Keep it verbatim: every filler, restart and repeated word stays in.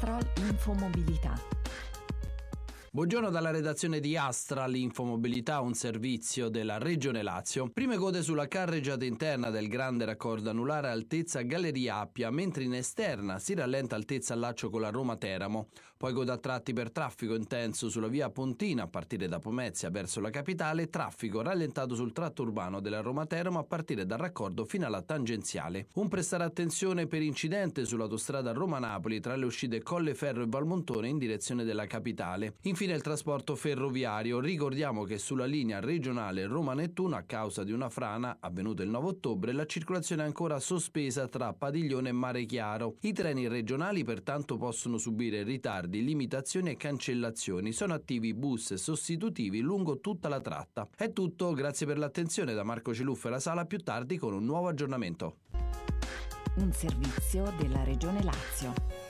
Astral Infomobilità. Buongiorno dalla redazione di Astral Infomobilità, un servizio della Regione Lazio. Prime code sulla carreggiata interna del grande raccordo anulare altezza Galleria Appia, mentre in esterna si rallenta altezza allaccio con la Roma Teramo. Poi code a tratti per traffico intenso sulla via Pontina a partire da Pomezia verso la capitale, traffico rallentato sul tratto urbano della Roma Teramo a partire dal raccordo fino alla tangenziale. Un prestare attenzione per incidente sull'autostrada Roma-Napoli tra le uscite Colleferro e Valmontone in direzione della capitale. Infine il trasporto ferroviario. Ricordiamo che sulla linea regionale Roma-Nettuno, a causa di una frana avvenuta il nove ottobre, la circolazione è ancora sospesa tra Padiglione e Mare Chiaro. I treni regionali pertanto possono subire ritardi, limitazioni e cancellazioni. Sono attivi bus sostitutivi lungo tutta la tratta. È tutto, grazie per l'attenzione da Marco Celuffa e la Sala, più tardi con un nuovo aggiornamento. Un servizio della Regione Lazio.